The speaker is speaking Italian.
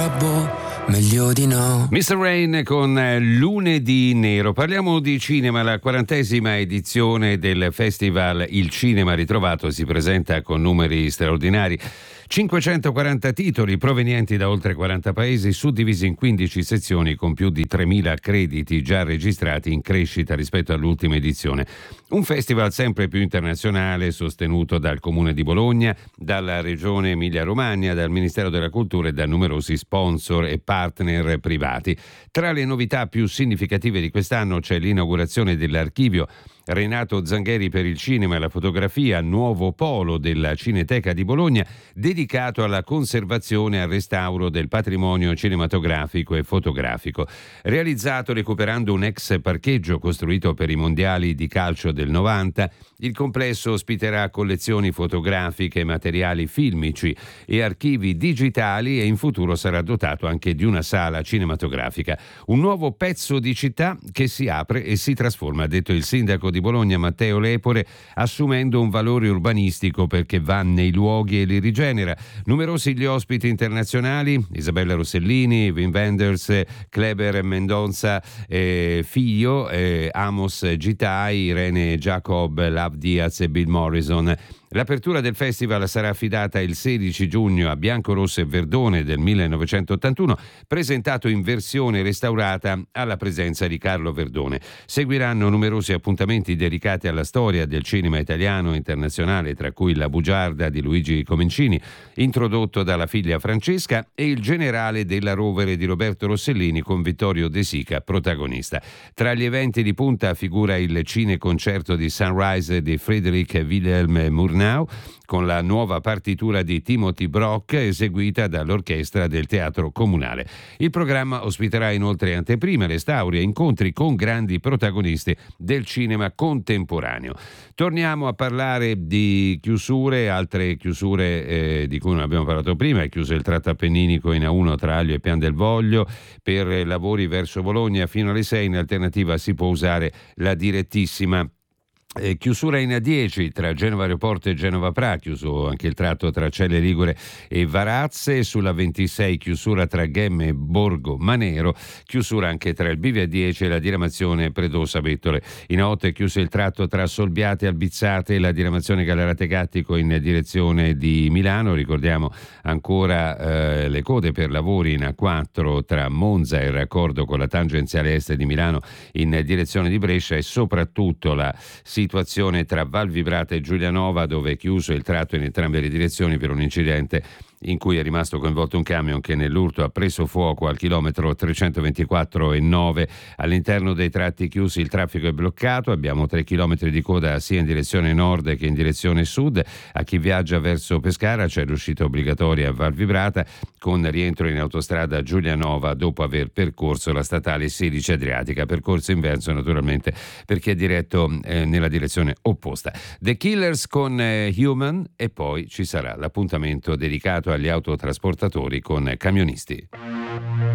Meglio di no. Mr. Rain con Lunedì Nero. Parliamo di cinema. La 40ª edizione del festival Il Cinema Ritrovato si presenta con numeri straordinari. 540 titoli provenienti da oltre 40 paesi, suddivisi in 15 sezioni con più di 3.000 crediti già registrati, in crescita rispetto all'ultima edizione. Un festival sempre più internazionale, sostenuto dal Comune di Bologna, dalla Regione Emilia-Romagna, dal Ministero della Cultura e da numerosi sponsor e partner privati. Tra le novità più significative di quest'anno c'è l'inaugurazione dell'archivio Renato Zangheri per il cinema e la fotografia, nuovo polo della Cineteca di Bologna, dedicato alla conservazione e al restauro del patrimonio cinematografico e fotografico. Realizzato recuperando un ex parcheggio costruito per i mondiali di calcio del 90, il complesso ospiterà collezioni fotografiche, materiali filmici e archivi digitali, e in futuro sarà dotato anche di una sala cinematografica. Un nuovo pezzo di città che si apre e si trasforma, ha detto il sindaco di Bologna Matteo Lepore, assumendo un valore urbanistico perché va nei luoghi e li rigenera. Numerosi gli ospiti internazionali: Isabella Rossellini, Wim Wenders, Kleber Mendonça Figlio, Amos Gitai, Irene Jacob, Lav Diaz e Bill Morrison. L'apertura del festival sarà affidata il 16 giugno a Bianco, Rosso e Verdone del 1981, presentato in versione restaurata alla presenza di Carlo Verdone. Seguiranno numerosi appuntamenti dedicati alla storia del cinema italiano e internazionale, tra cui La bugiarda di Luigi Comencini, introdotto dalla figlia Francesca, e Il generale della rovere di Roberto Rossellini con Vittorio De Sica protagonista. Tra gli eventi di punta figura il cineconcerto di Sunrise di Friedrich Wilhelm Murnau, con la nuova partitura di Timothy Brock eseguita dall'orchestra del Teatro Comunale. Il programma ospiterà inoltre anteprime, restauri e incontri con grandi protagonisti del cinema contemporaneo. Torniamo a parlare di chiusure, altre chiusure di cui non abbiamo parlato prima. È chiuso il tratto appenninico in A1 tra Aglio e Pian del Voglio per lavori verso Bologna fino alle 6. In alternativa si può usare la direttissima. Chiusura in A10 tra Genova Aeroporto e Genova Pra, chiuso anche il tratto tra Celle Ligure e Varazze. Sulla 26 chiusura tra Ghemme e Borgo Manero, chiusura anche tra il Bivio A10 e la diramazione Predosa Bettole. In A8 è chiuso il tratto tra Solbiate e Albizzate e la diramazione Gallerate Gattico in direzione di Milano. Ricordiamo ancora le code per lavori in A4 tra Monza e il raccordo con la tangenziale est di Milano in direzione di Brescia, e soprattutto la situazione tra Val Vibrata e Giulianova, dove è chiuso il tratto in entrambe le direzioni per un incidente in cui è rimasto coinvolto un camion che nell'urto ha preso fuoco al chilometro 324,9. All'interno dei tratti chiusi il traffico è bloccato, abbiamo 3 chilometri di coda sia in direzione nord che in direzione sud. A chi viaggia verso Pescara c'è l'uscita obbligatoria a Val Vibrata, con rientro in autostrada Giulianova dopo aver percorso la statale 16 Adriatica, percorso inverso naturalmente per chi è diretto nella direzione opposta. The Killers con Human, e poi ci sarà l'appuntamento dedicato agli autotrasportatori con Camionisti.